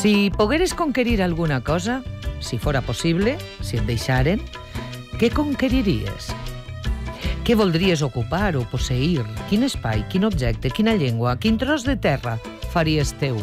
Si pogueres conquerir alguna cosa, si fora possible, si et deixaren, què conqueriries? Què voldries ocupar o posseir? Quin espai, quin objecte, quina llengua, quin tros de terra faries teu?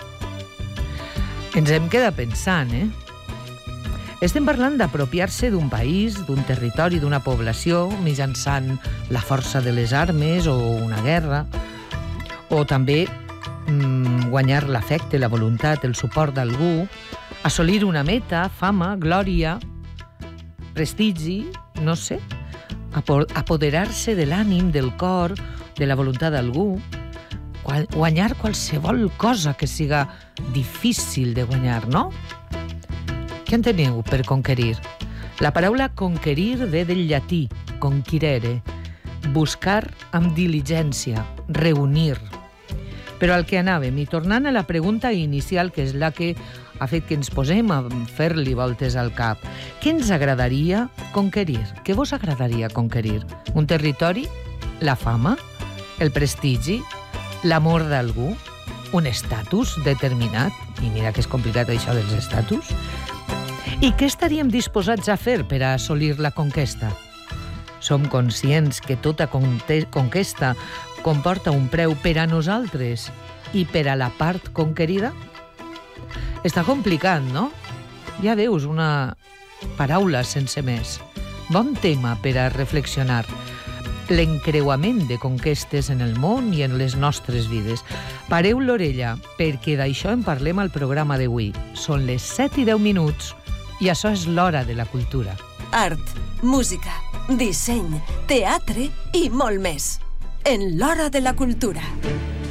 Ens hem quedat pensant, Estem parlant d'apropiar-se d'un país, d'un territori, d'una població, mitjançant la força de les armes o una guerra, o també guanyar l'afecte, la voluntat, el suport d'algú, assolir una meta, fama, glòria, prestigi, no sé, apoderar-se de l'ànim, del cor, de la voluntat d'algú, guanyar qualsevol cosa que siga difícil de guanyar, no? Què enteneu per conquerir? La paraula conquerir ve del llatí, conquirere, buscar amb diligència, reunir. Però al que anàvem, i tornant a la pregunta inicial, que és la que ha fet que ens posem a fer-li voltes al cap, què ens agradaria conquerir? Què vos agradaria conquerir? Un territori? La fama? El prestigi? L'amor d'algú? Un estatus determinat? I mira que és complicat això dels estatus. I què estaríem disposats a fer per a assolir la conquesta? Som conscients que tota conquesta comporta un preu per a nosaltres i per a la part conquerida? Està complicat, no? Ja veus, una paraula sense més. Bon tema per a reflexionar. L'encreuament de conquestes en el món i en les nostres vides. Pareu l'orella, perquè d'això en parlem al programa d'avui. Són les 7:10 i això és l'Hora de la Cultura. Art, música, disseny, teatre i molt més. En l'Hora de la Cultura.